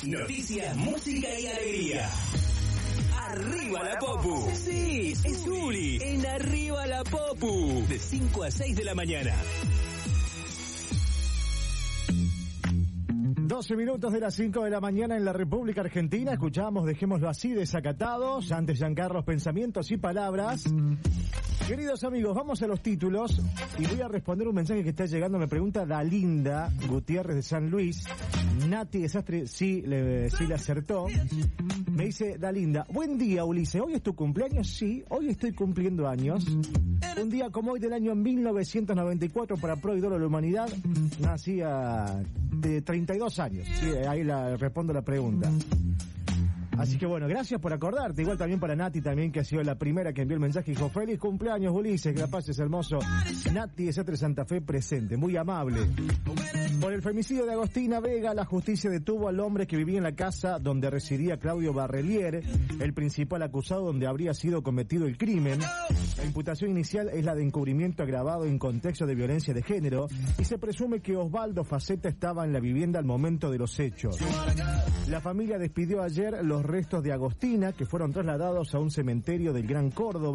Noticias, música y alegría. Arriba la Popu. Sí, es Juli. En Arriba la Popu. De 5 a 6 de la mañana. 12 minutos de las 5 de la mañana en la República Argentina. Escuchamos, dejémoslo así, Desacatados. Antes Giancarlos, pensamientos y palabras. Queridos amigos, vamos a los títulos y voy a responder un mensaje que está llegando. Me pregunta Dalinda Gutiérrez de San Luis. Nati Desastre, sí le acertó. Me dice Dalinda, buen día Ulises, ¿hoy es tu cumpleaños? Sí, hoy estoy cumpliendo años. Un día como hoy del año 1994 para Pro Ídolo de la Humanidad, nacía de 32 años. Sí, ahí respondo la pregunta. Así que bueno, gracias por acordarte. Igual también para Nati también, que ha sido la primera que envió el mensaje. Dijo, feliz cumpleaños Ulises, que la pases hermoso. Nati de Cetre Santa Fe presente, muy amable. Por el femicidio de Agostina Vega, la justicia detuvo al hombre que vivía en la casa donde residía Claudio Barrelier, el principal acusado donde habría sido cometido el crimen. La imputación inicial es la de encubrimiento agravado en contexto de violencia de género y se presume que Osvaldo Faceta estaba en la vivienda al momento de los hechos. La familia despidió ayer los restos de Agostina, que fueron trasladados a un cementerio del Gran Córdoba.